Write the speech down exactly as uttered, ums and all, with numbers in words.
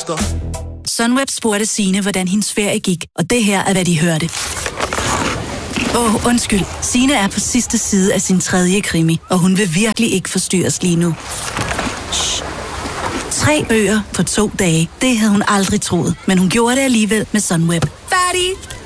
efter. Sunweb spurgte Signe, hvordan hendes ferie gik, og det her er, hvad de hørte. Åh, oh, undskyld. Signe er på sidste side af sin tredje krimi, og hun vil virkelig ikke forstyrres lige nu. Shh. Tre bøger på to dage. Det havde hun aldrig troet, men hun gjorde det alligevel med Sunweb. Færdig!